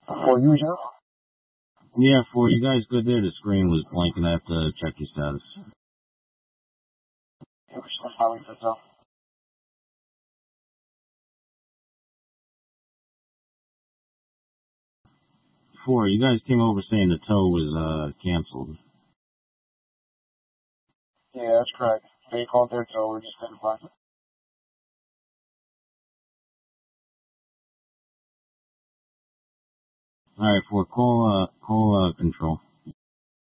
For you, Joe? Yeah, 4, you guys good there? The screen was blanking. I have to check your status. Yeah, we're still highway for Joe. 4, you guys came over saying the tow was canceled. Yeah, that's correct. They called their tow, we're just didn't find it. Alright, 4, call control.